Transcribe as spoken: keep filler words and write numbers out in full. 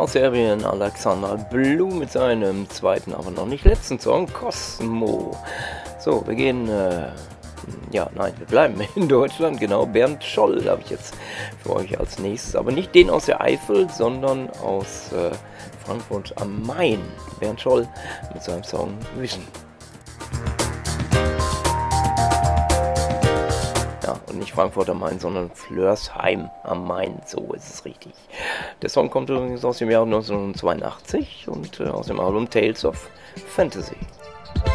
Aus Serbien Alexander Blue mit seinem zweiten, aber noch nicht letzten Song, Cosmo. So, wir gehen, äh, ja, nein, wir bleiben in Deutschland, genau. Bernd Scholl habe ich jetzt für euch als nächstes, aber nicht den aus der Eifel, sondern aus äh, Frankfurt am Main. Bernd Scholl mit seinem Song Vision. Ja, und nicht Frankfurt am Main, sondern Flörsheim am Main, so ist es richtig. Der Song kommt übrigens aus dem Jahr neunzehnhundertzweiundachtzig und äh, aus dem Album Tales of Fantasy.